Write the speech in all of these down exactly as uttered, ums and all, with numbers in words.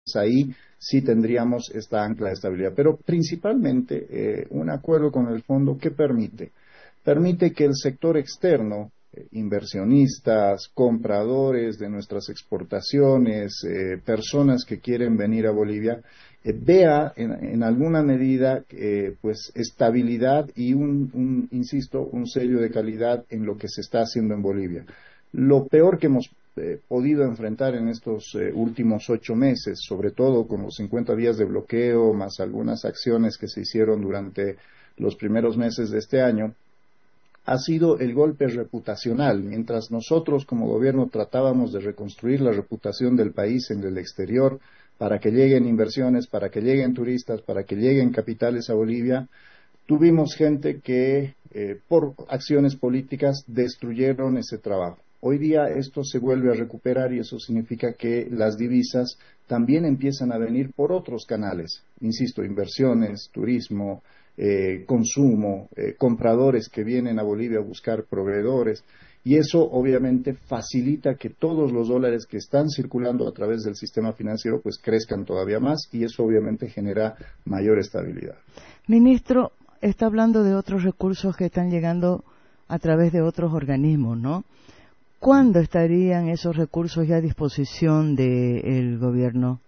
ahí sí tendríamos esta ancla de estabilidad. Pero principalmente eh, un acuerdo con el fondo que permite, permite que el sector externo, eh, inversionistas, compradores de nuestras exportaciones, eh, personas que quieren venir a Bolivia, eh, vea en, en alguna medida eh, pues estabilidad y un, un, insisto, un sello de calidad en lo que se está haciendo en Bolivia. Lo peor que hemos eh, podido enfrentar en estos eh, últimos ocho meses, sobre todo con los cincuenta días de bloqueo, más algunas acciones que se hicieron durante los primeros meses de este año, ha sido el golpe reputacional. Mientras nosotros como gobierno tratábamos de reconstruir la reputación del país en el exterior para que lleguen inversiones, para que lleguen turistas, para que lleguen capitales a Bolivia, tuvimos gente que eh, por acciones políticas destruyeron ese trabajo. Hoy día esto se vuelve a recuperar y eso significa que las divisas también empiezan a venir por otros canales. Insisto, inversiones, turismo, eh, consumo, eh, compradores que vienen a Bolivia a buscar proveedores. Y eso obviamente facilita que todos los dólares que están circulando a través del sistema financiero pues crezcan todavía más y eso obviamente genera mayor estabilidad. Ministro, está hablando de otros recursos que están llegando a través de otros organismos, ¿no? ¿Cuándo estarían esos recursos ya a disposición del gobierno?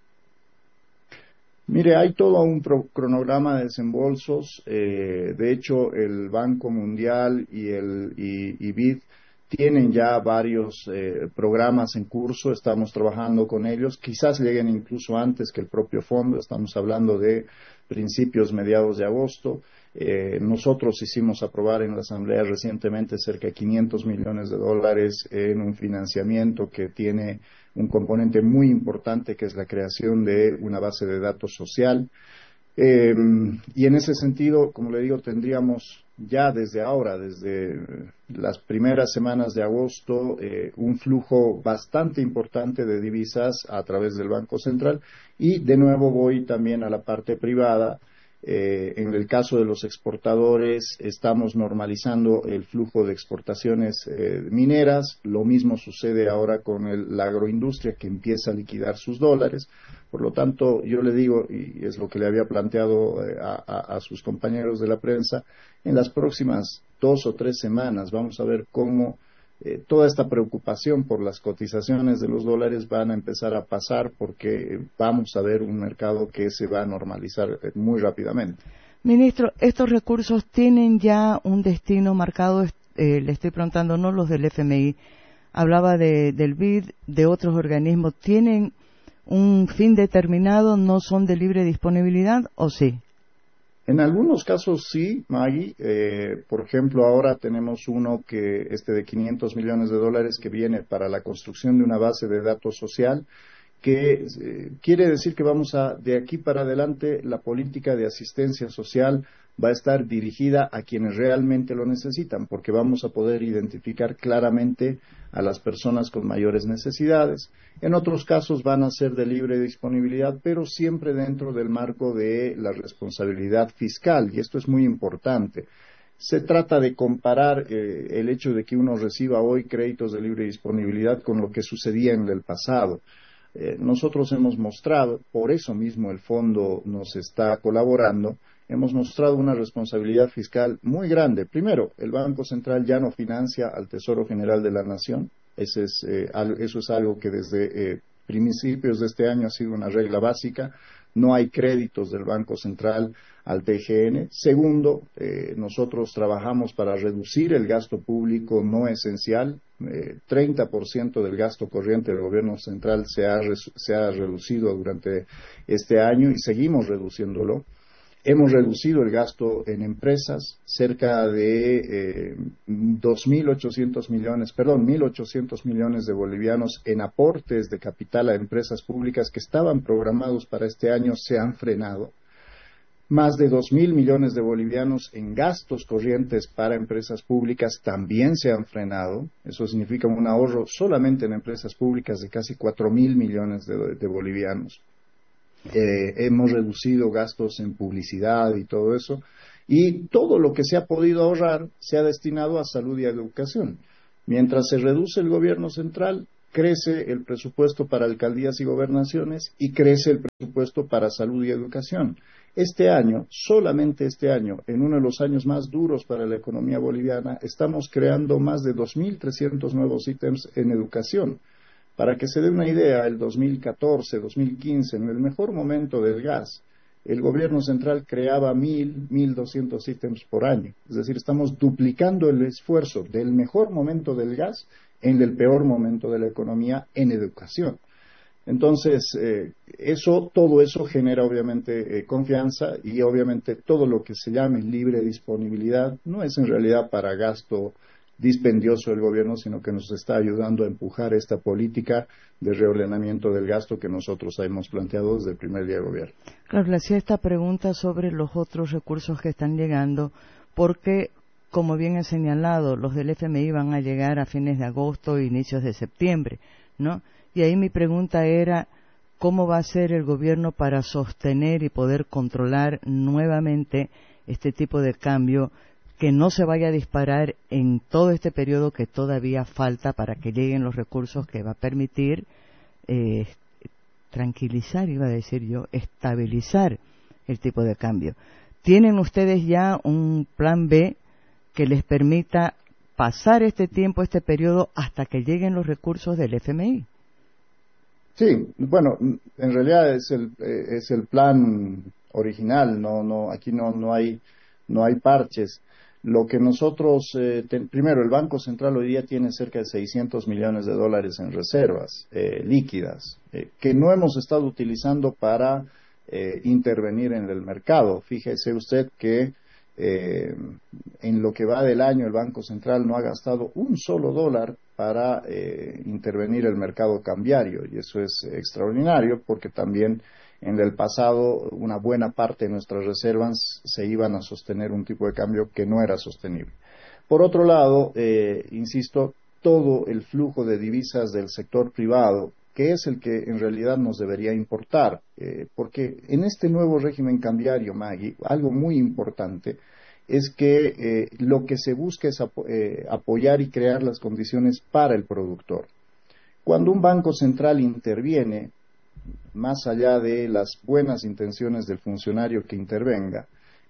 Mire, hay todo un pro- cronograma de desembolsos. Eh, de hecho, el Banco Mundial y el y, y B I D tienen ya varios eh, programas en curso. Estamos trabajando con ellos. Quizás lleguen incluso antes que el propio fondo. Estamos hablando de principios, mediados de agosto. Eh, nosotros hicimos aprobar en la Asamblea recientemente cerca de quinientos millones de dólares en un financiamiento que tiene un componente muy importante que es la creación de una base de datos social. Eh, y en ese sentido, como le digo, tendríamos ya desde ahora, desde las primeras semanas de agosto, eh, un flujo bastante importante de divisas a través del Banco Central y de nuevo voy también a la parte privada. Eh, en el caso de los exportadores, estamos normalizando el flujo de exportaciones eh, mineras. Lo mismo sucede ahora con el, la agroindustria que empieza a liquidar sus dólares. Por lo tanto, yo le digo, y es lo que le había planteado eh, a, a, a sus compañeros de la prensa, en las próximas dos o tres semanas vamos a ver cómo Eh, toda esta preocupación por las cotizaciones de los dólares van a empezar a pasar porque vamos a ver un mercado que se va a normalizar eh, muy rápidamente. Ministro, ¿estos recursos tienen ya un destino marcado? Eh, le estoy preguntando, no los del F M I, hablaba de, del B I D, de otros organismos. ¿Tienen un fin determinado? ¿No son de libre disponibilidad o sí? En algunos casos sí, Maggie. Eh, por ejemplo, ahora tenemos uno que este de quinientos millones de dólares que viene para la construcción de una base de datos social que eh, quiere decir que vamos a, de aquí para adelante, la política de asistencia social va a estar dirigida a quienes realmente lo necesitan, porque vamos a poder identificar claramente a las personas con mayores necesidades. En otros casos van a ser de libre disponibilidad, pero siempre dentro del marco de la responsabilidad fiscal, y esto es muy importante. Se trata de comparar eh, el hecho de que uno reciba hoy créditos de libre disponibilidad con lo que sucedía en el pasado. Eh, nosotros hemos mostrado, por eso mismo el fondo nos está colaborando, hemos mostrado una responsabilidad fiscal muy grande. Primero, el Banco Central ya no financia al Tesoro General de la Nación. Ese es, eh, al, eso es algo que desde eh, principios de este año ha sido una regla básica. No hay créditos del Banco Central al T G N. Segundo, eh, nosotros trabajamos para reducir el gasto público no esencial. Eh, treinta por ciento del gasto corriente del gobierno central se ha, se ha reducido durante este año y seguimos reduciéndolo. Hemos reducido el gasto en empresas, cerca de eh, dos mil ochocientos millones, perdón, mil ochocientos millones de bolivianos en aportes de capital a empresas públicas que estaban programados para este año se han frenado. Más de dos mil millones de bolivianos en gastos corrientes para empresas públicas también se han frenado. Eso significa un ahorro solamente en empresas públicas de casi cuatro mil millones de, de bolivianos. Eh, hemos reducido gastos en publicidad y todo eso, y todo lo que se ha podido ahorrar se ha destinado a salud y a educación. Mientras se reduce el gobierno central, crece el presupuesto para alcaldías y gobernaciones y crece el presupuesto para salud y educación. Este año, solamente este año, en uno de los años más duros para la economía boliviana, estamos creando más de dos mil trescientos nuevos ítems en educación. Para que se dé una idea, el dos mil catorce, dos mil quince, en el mejor momento del gas, el gobierno central creaba mil, mil doscientos ítems por año. Es decir, estamos duplicando el esfuerzo del mejor momento del gas en el peor momento de la economía en educación. Entonces, eh, eso, todo eso genera obviamente eh, confianza y obviamente todo lo que se llame libre disponibilidad no es en realidad para gasto dispendioso del gobierno, sino que nos está ayudando a empujar esta política de reordenamiento del gasto que nosotros hemos planteado desde el primer día de gobierno. Claro, le hacía esta pregunta sobre los otros recursos que están llegando, porque, como bien he señalado, los del F M I van a llegar a fines de agosto e inicios de septiembre, ¿no? Y ahí mi pregunta era, ¿cómo va a ser el gobierno para sostener y poder controlar nuevamente este tipo de cambio, que no se vaya a disparar en todo este periodo que todavía falta para que lleguen los recursos que va a permitir eh, tranquilizar, iba a decir yo, estabilizar el tipo de cambio? ¿Tienen ustedes ya un plan B que les permita pasar este tiempo, este periodo, hasta que lleguen los recursos del F M I? Sí, bueno, en realidad es el, eh, es el plan original, no, no, aquí no, no hay, no hay parches. Lo que nosotros, eh, ten, primero, el Banco Central hoy día tiene cerca de seiscientos millones de dólares en reservas eh, líquidas, eh, que no hemos estado utilizando para eh, intervenir en el mercado. Fíjese usted que eh, en lo que va del año el Banco Central no ha gastado un solo dólar para eh, intervenir el mercado cambiario, y eso es extraordinario porque también en el pasado una buena parte de nuestras reservas se iban a sostener un tipo de cambio que no era sostenible. Por otro lado, eh, insisto, todo el flujo de divisas del sector privado, que es el que en realidad nos debería importar, eh, porque en este nuevo régimen cambiario, Maggie, algo muy importante es que eh, lo que se busca es apo eh, apoyar y crear las condiciones para el productor. Cuando un banco central interviene, más allá de las buenas intenciones del funcionario que intervenga,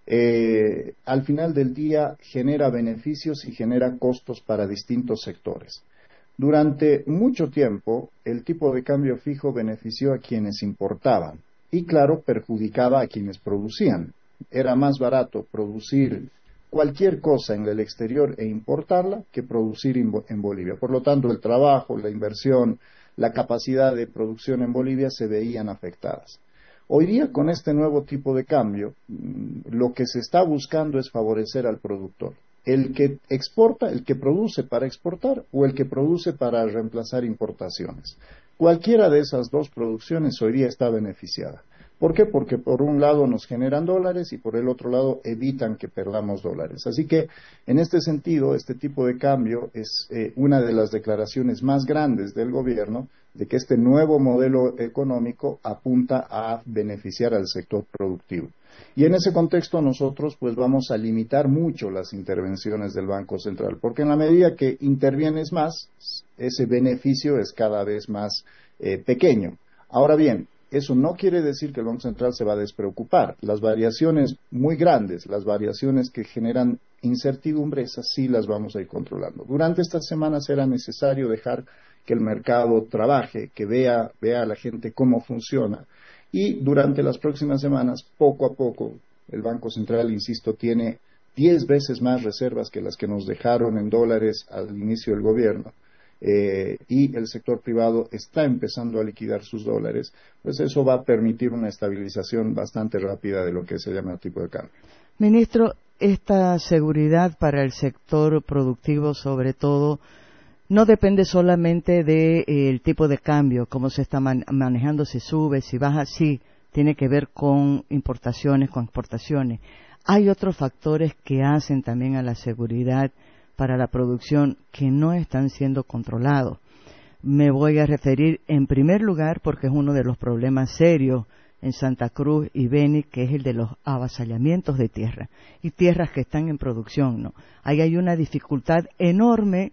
eh, al final del día genera beneficios y genera costos para distintos sectores. Durante mucho tiempo, el tipo de cambio fijo benefició a quienes importaban y, claro, perjudicaba a quienes producían. Era más barato producir cualquier cosa en el exterior e importarla que producir en Bolivia. Por lo tanto, el trabajo, la inversión, la capacidad de producción en Bolivia se veían afectadas. Hoy día, con este nuevo tipo de cambio, lo que se está buscando es favorecer al productor. El que exporta, el que produce para exportar o el que produce para reemplazar importaciones. Cualquiera de esas dos producciones hoy día está beneficiada. ¿Por qué? Porque por un lado nos generan dólares y por el otro lado evitan que perdamos dólares. Así que, en este sentido, este tipo de cambio es eh, una de las declaraciones más grandes del gobierno de que este nuevo modelo económico apunta a beneficiar al sector productivo. Y en ese contexto nosotros pues vamos a limitar mucho las intervenciones del Banco Central, porque en la medida que intervienes más, ese beneficio es cada vez más eh, pequeño. Ahora bien, eso no quiere decir que el Banco Central se va a despreocupar. Las variaciones muy grandes, las variaciones que generan incertidumbre, esas sí las vamos a ir controlando. Durante estas semanas será necesario dejar que el mercado trabaje, que vea, vea a la gente cómo funciona. Y durante las próximas semanas, poco a poco, el Banco Central, insisto, tiene diez veces más reservas que las que nos dejaron en dólares al inicio del gobierno. Eh, y el sector privado está empezando a liquidar sus dólares, pues eso va a permitir una estabilización bastante rápida de lo que se llama el tipo de cambio. Ministro, esta seguridad para el sector productivo, sobre todo, no depende solamente del eh, tipo de cambio, cómo se está man manejando, si sube, si baja, sí, tiene que ver con importaciones, con exportaciones. Hay otros factores que hacen también a la seguridad para la producción que no están siendo controlados. Me voy a referir en primer lugar porque es uno de los problemas serios en Santa Cruz y Beni, que es el de los avasallamientos de tierra y tierras que están en producción, ¿no? Ahí hay una dificultad enorme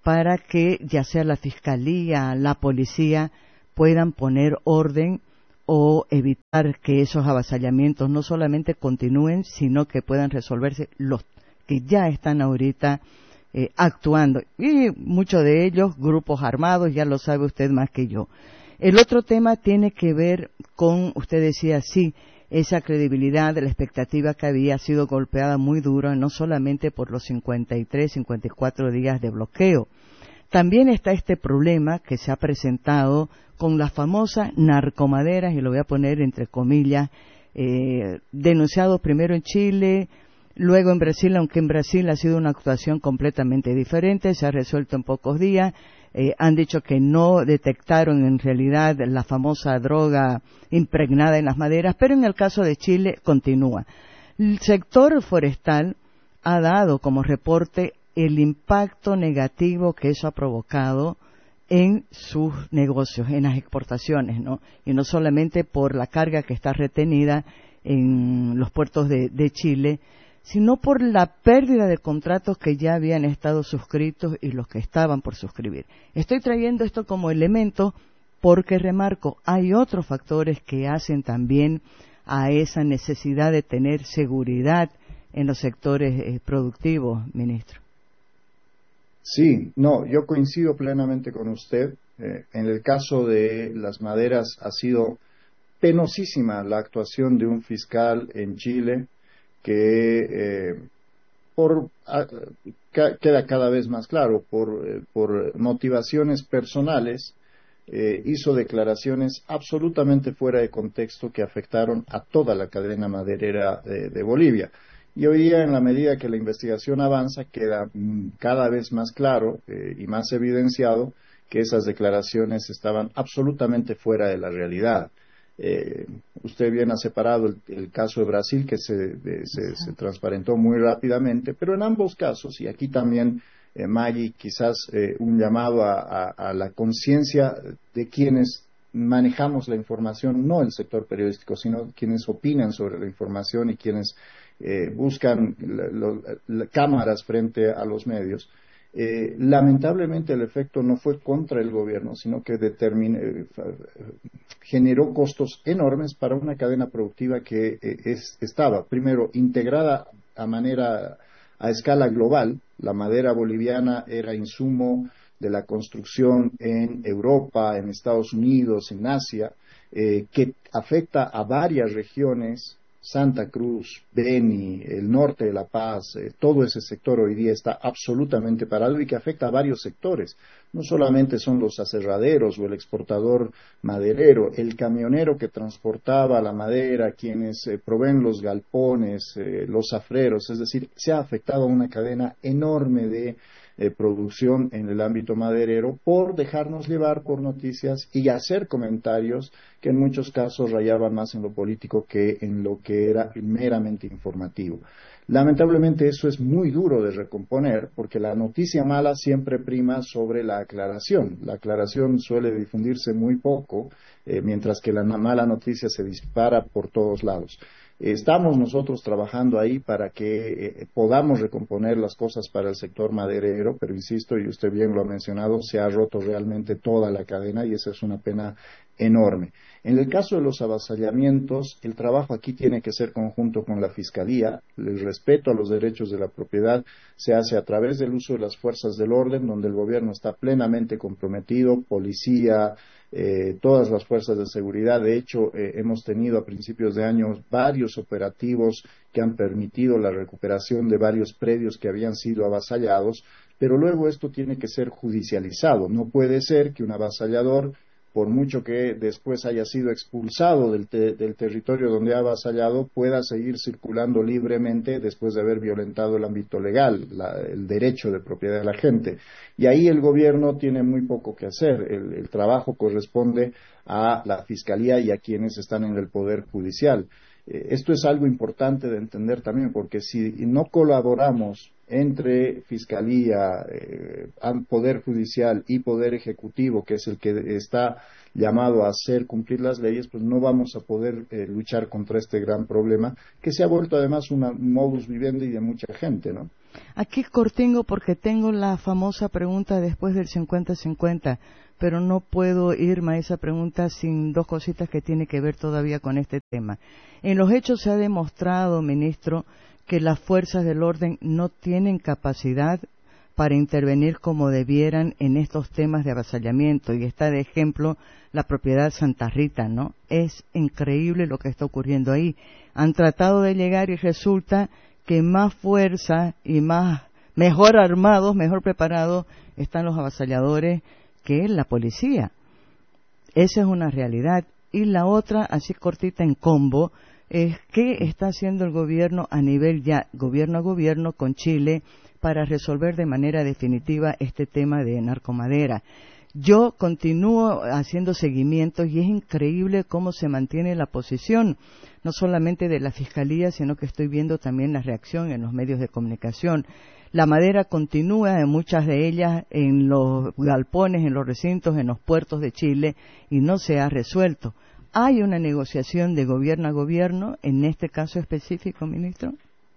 para que ya sea la Fiscalía, la Policía, puedan poner orden o evitar que esos avasallamientos no solamente continúen, sino que puedan resolverse los que ya están ahorita eh, actuando. Y muchos de ellos, grupos armados, ya lo sabe usted más que yo. El otro tema tiene que ver con, usted decía, sí, esa credibilidad de la expectativa que había sido golpeada muy duro, no solamente por los cincuenta y tres, cincuenta y cuatro días de bloqueo. También está este problema que se ha presentado con las famosas narcomaderas, y lo voy a poner entre comillas, eh, denunciados primero en Chile, luego en Brasil, aunque en Brasil ha sido una actuación completamente diferente, se ha resuelto en pocos días. Eh, han dicho que no detectaron en realidad la famosa droga impregnada en las maderas, pero en el caso de Chile continúa. El sector forestal ha dado como reporte el impacto negativo que eso ha provocado en sus negocios, en las exportaciones, ¿no? Y no solamente por la carga que está retenida en los puertos de, de Chile, sino por la pérdida de contratos que ya habían estado suscritos y los que estaban por suscribir. Estoy trayendo esto como elemento porque, remarco, hay otros factores que hacen también a esa necesidad de tener seguridad en los sectores eh, productivos, ministro. Sí, no, yo coincido plenamente con usted. Eh, en el caso de las maderas ha sido penosísima la actuación de un fiscal en Chile que eh, por a, ca, queda cada vez más claro por, eh, por motivaciones personales eh, hizo declaraciones absolutamente fuera de contexto que afectaron a toda la cadena maderera de, de Bolivia. Y hoy día, en la medida que la investigación avanza, queda mm, cada vez más claro eh, y más evidenciado que esas declaraciones estaban absolutamente fuera de la realidad. Eh, usted bien ha separado el, el caso de Brasil, que se, de, se, se transparentó muy rápidamente, pero en ambos casos, y aquí también, eh, Maggie, quizás eh, un llamado a, a, a la conciencia de quienes manejamos la información, no el sector periodístico, sino quienes opinan sobre la información y quienes eh, buscan la, la, la, cámaras frente a los medios. Eh, lamentablemente el efecto no fue contra el gobierno, sino que determinó, eh, generó costos enormes para una cadena productiva que eh, es, estaba, primero, integrada a manera, a escala global. La madera boliviana era insumo de la construcción en Europa, en Estados Unidos, en Asia, eh, que afecta a varias regiones. Santa Cruz, Beni, el norte de La Paz, eh, todo ese sector hoy día está absolutamente parado y que afecta a varios sectores. No solamente son los aserraderos o el exportador maderero, el camionero que transportaba la madera, quienes eh, proveen los galpones, eh, los zafreros, es decir, se ha afectado a una cadena enorme de Eh, producción en el ámbito maderero por dejarnos llevar por noticias y hacer comentarios que en muchos casos rayaban más en lo político que en lo que era meramente informativo. Lamentablemente eso es muy duro de recomponer porque la noticia mala siempre prima sobre la aclaración. La aclaración suele difundirse muy poco, eh, mientras que la mala noticia se dispara por todos lados. Estamos nosotros trabajando ahí para que eh, podamos recomponer las cosas para el sector maderero, pero insisto, y usted bien lo ha mencionado, se ha roto realmente toda la cadena y esa es una pena enorme. En el caso de los avasallamientos, el trabajo aquí tiene que ser conjunto con la Fiscalía. El respeto a los derechos de la propiedad se hace a través del uso de las fuerzas del orden, donde el gobierno está plenamente comprometido, policía, Eh, todas las fuerzas de seguridad. De hecho, eh, hemos tenido a principios de año varios operativos que han permitido la recuperación de varios predios que habían sido avasallados, pero luego esto tiene que ser judicializado. No puede ser que un avasallador, por mucho que después haya sido expulsado del, te del territorio donde ha avasallado, pueda seguir circulando libremente después de haber violentado el ámbito legal, la, el derecho de propiedad de la gente. Y ahí el gobierno tiene muy poco que hacer. El, el trabajo corresponde a la Fiscalía y a quienes están en el Poder Judicial. Eh, esto es algo importante de entender también, porque si no colaboramos entre Fiscalía, eh, Poder Judicial y Poder Ejecutivo, que es el que está llamado a hacer cumplir las leyes, pues no vamos a poder eh, luchar contra este gran problema, que se ha vuelto además una modus vivendi de mucha gente, ¿no? Aquí cortingo porque tengo la famosa pregunta después del cincuenta cincuenta, pero no puedo irme a esa pregunta sin dos cositas que tienen que ver todavía con este tema. En los hechos se ha demostrado, ministro, que las fuerzas del orden no tienen capacidad para intervenir como debieran en estos temas de avasallamiento, y está de ejemplo la propiedad Santa Rita, ¿no? Es increíble lo que está ocurriendo ahí. Han tratado de llegar y resulta que más fuerza y más, mejor armados, mejor preparados están los avasalladores que la policía. Esa es una realidad. Y la otra, así cortita en combo, es qué está haciendo el gobierno a nivel ya, gobierno a gobierno con Chile, para resolver de manera definitiva este tema de narcomadera. Yo continúo haciendo seguimientos y es increíble cómo se mantiene la posición, no solamente de la Fiscalía, sino que estoy viendo también la reacción en los medios de comunicación. La madera continúa, en muchas de ellas, en los galpones, en los recintos, en los puertos de Chile, y no se ha resuelto. ¿Hay una negociación de gobierno a gobierno en este caso específico, ministro?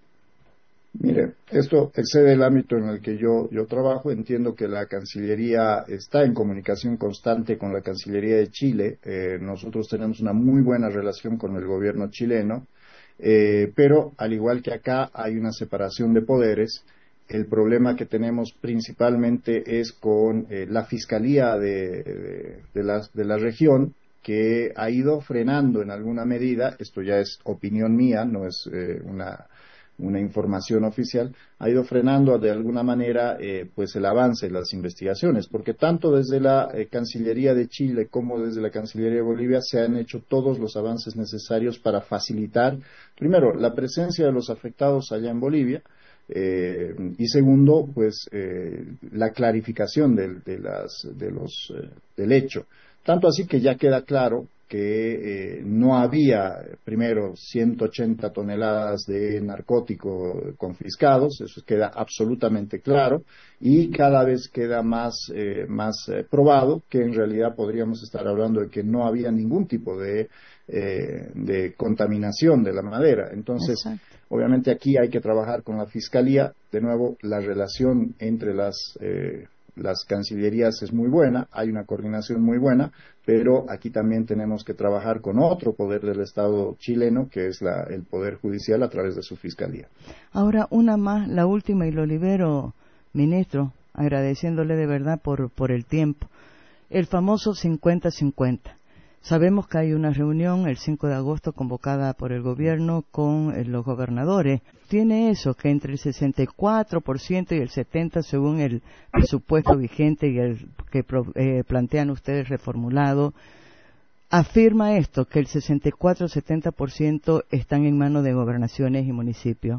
Mire, esto excede el ámbito en el que yo, yo trabajo. Entiendo que la Cancillería está en comunicación constante con la Cancillería de Chile. Eh, nosotros tenemos una muy buena relación con el gobierno chileno, eh, pero al igual que acá hay una separación de poderes. El problema que tenemos principalmente es con eh, la Fiscalía de, de, de, la, de la región, que ha ido frenando en alguna medida, esto ya es opinión mía, no es eh, una... una información oficial, ha ido frenando de alguna manera eh, pues el avance de las investigaciones, porque tanto desde la eh, Cancillería de Chile como desde la Cancillería de Bolivia se han hecho todos los avances necesarios para facilitar, primero, la presencia de los afectados allá en Bolivia, eh, y segundo, pues eh, la clarificación del, de las, de los, eh, del hecho. Tanto así que ya queda claro que eh, no había, primero, ciento ochenta toneladas de narcótico confiscados, eso queda absolutamente claro, y cada vez queda más, eh, más eh, probado que en realidad podríamos estar hablando de que no había ningún tipo de, eh, de contaminación de la madera. Entonces, exacto, obviamente aquí hay que trabajar con la Fiscalía. De nuevo, la relación entre las eh, las cancillerías es muy buena, hay una coordinación muy buena, pero aquí también tenemos que trabajar con otro poder del Estado chileno, que es la, el Poder Judicial a través de su Fiscalía. Ahora, una más, la última, y lo libero, ministro, agradeciéndole de verdad por, por el tiempo. El famoso cincuenta cincuenta. Sabemos que hay una reunión el cinco de agosto convocada por el gobierno con eh, los gobernadores. Tiene eso, que entre el sesenta y cuatro por ciento y el setenta por ciento según el presupuesto vigente y el que eh, plantean ustedes reformulado, afirma esto, que el sesenta y cuatro a setenta por ciento están en manos de gobernaciones y municipios.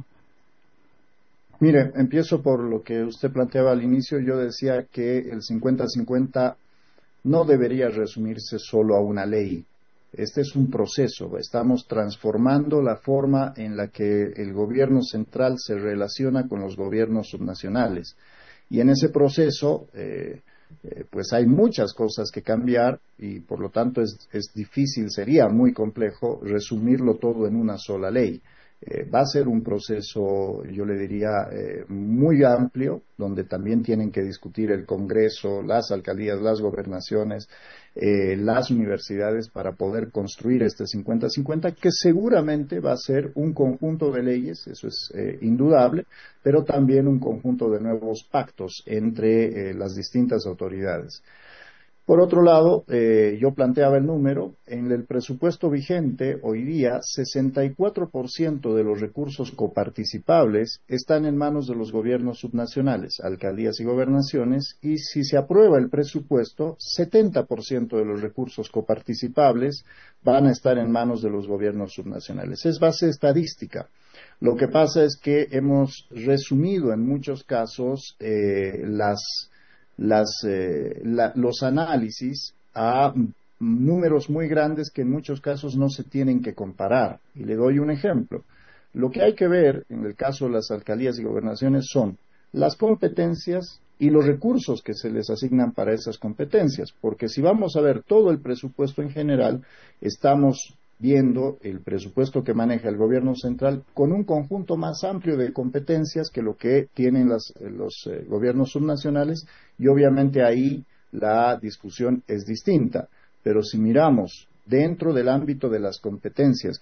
Mire, empiezo por lo que usted planteaba al inicio. Yo decía que el cincuenta cincuenta no debería resumirse solo a una ley. Este es un proceso. Estamos transformando la forma en la que el gobierno central se relaciona con los gobiernos subnacionales. Y en ese proceso, eh, eh, pues hay muchas cosas que cambiar y por lo tanto es, es difícil, sería muy complejo resumirlo todo en una sola ley. Eh, va a ser un proceso, yo le diría, eh, muy amplio, donde también tienen que discutir el Congreso, las alcaldías, las gobernaciones, eh, las universidades para poder construir este cincuenta cincuenta, que seguramente va a ser un conjunto de leyes, eso es eh, indudable, pero también un conjunto de nuevos pactos entre eh, las distintas autoridades. Por otro lado, eh, yo planteaba el número, en el presupuesto vigente hoy día, sesenta y cuatro por ciento de los recursos coparticipables están en manos de los gobiernos subnacionales, alcaldías y gobernaciones, y si se aprueba el presupuesto, setenta por ciento de los recursos coparticipables van a estar en manos de los gobiernos subnacionales. Es base estadística. Lo que pasa es que hemos resumido en muchos casos eh, las... Las, eh, la, los análisis a números muy grandes que en muchos casos no se tienen que comparar. Y le doy un ejemplo. Lo que hay que ver en el caso de las alcaldías y gobernaciones son las competencias y los recursos que se les asignan para esas competencias, porque si vamos a ver todo el presupuesto en general, estamos viendo el presupuesto que maneja el gobierno central con un conjunto más amplio de competencias que lo que tienen las, los eh, gobiernos subnacionales, y obviamente ahí la discusión es distinta. Pero si miramos dentro del ámbito de las competencias